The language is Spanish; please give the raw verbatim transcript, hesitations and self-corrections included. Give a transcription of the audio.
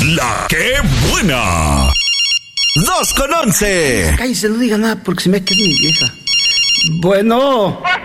La que buena. Dos con once. Cállese, no diga nada porque se me queda mi vieja. Bueno.